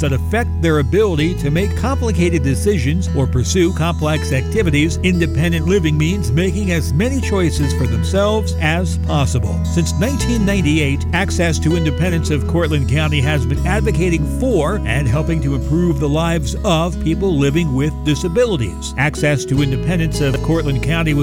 that affect their ability to make complicated decisions or pursue complex activities. Independent living means making as many choices for themselves as possible. Since 1998, Access to Independence of Cortland County has been advocating for and helping to improve the lives of people living with disabilities. Access to Independence of Cortland County was